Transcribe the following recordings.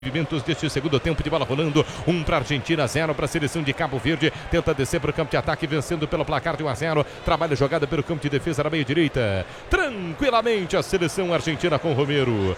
Movimentos deste segundo tempo de bola rolando, 1 para a Argentina, 0 para a seleção de Cabo Verde, tenta descer para o campo de ataque, vencendo pelo placar de 1-0, trabalha jogada pelo campo de defesa na meia direita, tranquilamente a seleção argentina com Romero,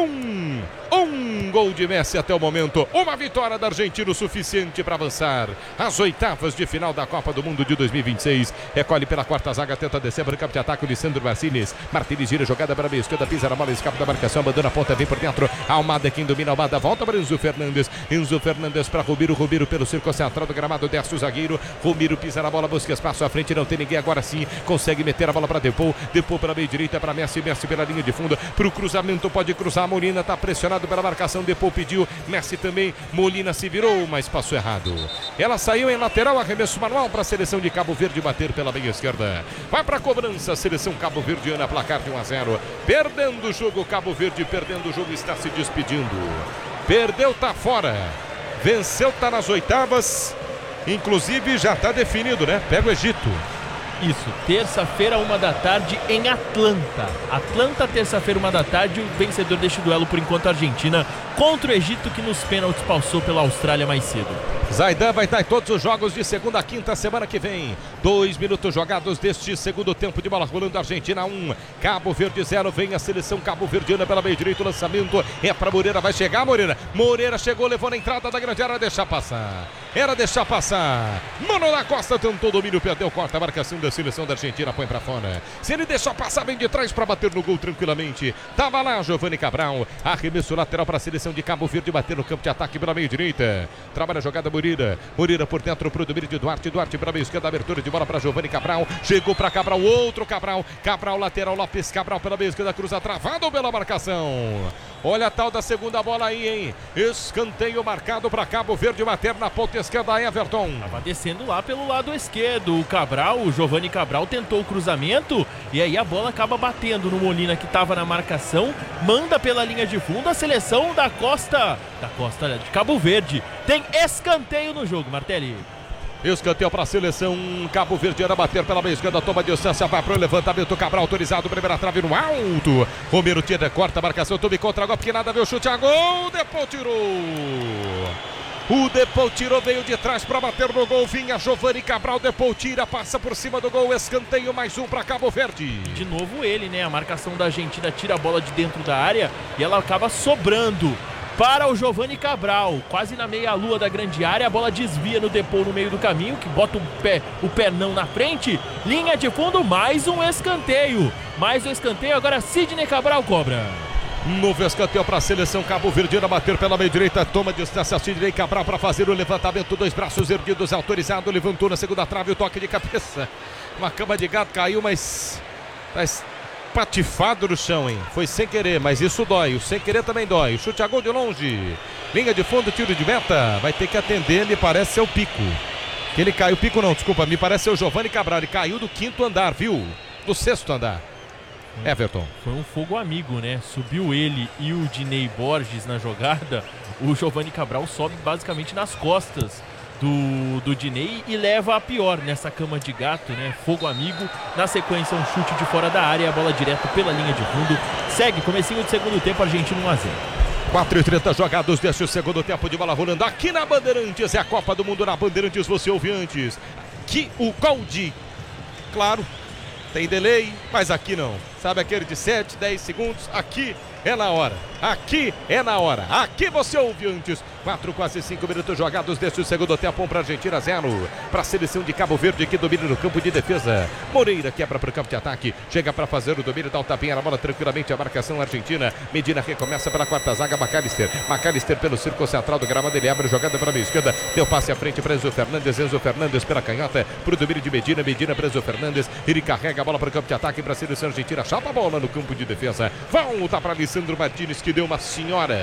um gol de Messi até o momento, uma vitória da Argentina o suficiente para avançar às oitavas de final da Copa do Mundo de 2026, recolhe pela quarta zaga, tenta descer para o campo de ataque o Lisandro Martínez gira jogada para a meia esquerda, pisa na bola, escapa da marcação, abandona a ponta, vem por dentro, Almada quem domina, Almada volta para Enzo Fernandes para Romero pelo círculo central do gramado, desce o zagueiro, Romero pisa na bola, busca espaço à frente, não tem ninguém, agora sim, consegue meter a bola para Depou para a meia direita, para Messi pela linha de fundo, para o cruzamento, pode cruzar, Molina está pressionado pela marcação, Depou pediu, Messi também, Molina se virou, mas passou errado, ela saiu em lateral, arremesso manual para a seleção de Cabo Verde bater pela meia esquerda, vai para a cobrança, a seleção cabo-verdiana, placar de 1-0, perdendo o jogo, Cabo Verde perdendo o jogo, está se despedindo. Perdeu, tá fora. Venceu, tá nas oitavas. Inclusive já tá definido, né? Pega o Egito. Isso, terça-feira, 13h, em Atlanta. Atlanta, terça-feira, 13h, o vencedor deste duelo, por enquanto, a Argentina contra o Egito, que nos pênaltis passou pela Austrália mais cedo. Zaidan vai estar em todos os jogos de segunda a quinta semana que vem. 2 minutos jogados deste segundo tempo de bola rolando, Argentina 1, Cabo Verde 0, vem a seleção cabo-verdiana pela meia direita, o lançamento é para Moreira, vai chegar Moreira chegou, levou na entrada da grande área, deixar passar, Mano da Costa tentou domínio, perdeu, corta a marcação da seleção da Argentina, põe para fora, se ele deixar passar, vem de trás para bater no gol tranquilamente, tava lá Giovani Cabral, arremesso lateral para a seleção de Cabo Verde, bater no campo de ataque pela meia direita, trabalha a jogada Moreira por dentro para o domínio de Duarte para a meia esquerda, abertura de bola para Giovani Cabral, chegou para Cabral, outro Cabral lateral, Lopes Cabral pela meia esquerda, cruza travado pela marcação, olha a tal da segunda bola aí, hein, escanteio marcado para Cabo Verde bater na ponta esquerda, Everton. Tava descendo lá pelo lado esquerdo, o Giovani Cabral tentou o cruzamento e aí a bola acaba batendo no Molina que estava na marcação, manda pela linha de fundo, a seleção da costa de Cabo Verde tem escanteio no jogo, Martelli. Escanteio para a seleção cabo-verdiana bater pela meia esquerda, toma distância, vai para o levantamento, Cabral autorizado, primeira trave no alto, Romero tira, corta a marcação, tome contra gol, porque nada, veio o chute a gol, Depou tirou, veio de trás para bater no gol, vinha Giovani Cabral, Depou tira, passa por cima do gol, escanteio, mais um para Cabo Verde. De novo ele, né, a marcação da Argentina tira a bola de dentro da área e ela acaba sobrando para o Giovani Cabral, quase na meia-lua da grande área, a bola desvia no Depou no meio do caminho, que bota o pernão na frente, linha de fundo, mais um escanteio, agora Sidney Cabral cobra. Novo escanteio para a seleção cabo-verdiana bater pela meia direita, toma distância Sidney Cabral para fazer o levantamento, 2 braços erguidos, autorizado, levantou na segunda trave, o toque de cabeça, uma cama de gato caiu, mas patifado no chão, hein? Foi sem querer, mas isso dói, o sem querer também dói, chute a gol de longe, linha de fundo, tiro de meta, vai ter que atender, me parece ser o Pico, que ele caiu, Pico não, desculpa, me parece ser o Giovani Cabral, ele caiu do 5º andar, viu? Do 6º andar. Everton. Foi um fogo amigo, né? Subiu ele e o Dinei Borges na jogada, o Giovani Cabral sobe basicamente nas costas do Dinei e leva a pior nessa cama de gato, né? Fogo amigo, na sequência um chute de fora da área, a bola direto pela linha de fundo, segue, comecinho de segundo tempo, Argentina 1-0. 4:30 jogados deste segundo tempo de bola rolando aqui na Bandeirantes, é a Copa do Mundo na Bandeirantes, você ouve antes, aqui o Gold, claro, tem delay, mas aqui não, sabe aquele de 7, 10 segundos, aqui é na hora, aqui você ouve antes, 4, quase 5 minutos jogados deste segundo tempo, 1 para a Argentina, 0 para a seleção de Cabo Verde, que domina no campo de defesa, Moreira quebra para o campo de ataque, chega para fazer o domínio, dá o tapinha na bola tranquilamente, a marcação argentina, Medina recomeça para a quarta zaga, McAllister pelo círculo central do gramado, ele abre jogada para a meia esquerda, deu passe à frente para Enzo Fernandes pela canhota, para o domínio de Medina para Enzo Fernandes, ele carrega a bola para o campo de ataque para a seleção argentina, chapa a bola no campo de defesa, volta para Lisandro Martínez, que deu uma senhora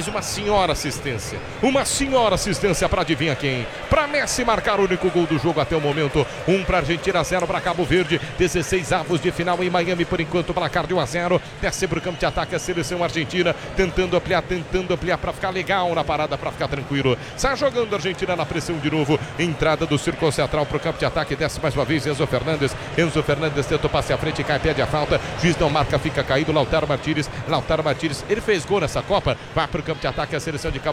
assistência para adivinha quem, para Messi marcar o único gol do jogo até o momento, 1 para a Argentina, 0 para Cabo Verde, 16 avos de final em Miami, por enquanto placar de 1-0, desce para o campo de ataque a seleção argentina, tentando ampliar para ficar legal na parada, para ficar tranquilo, sai jogando a Argentina na pressão de novo, entrada do círculo central para o campo de ataque, desce mais uma vez Enzo Fernandes tenta o passe à frente, cai, pede a falta, juiz não marca, fica caído, Lautaro Martínez Lautaro Martínez, ele fez gol nessa Copa, vai para o campo de ataque a seleção de Cabo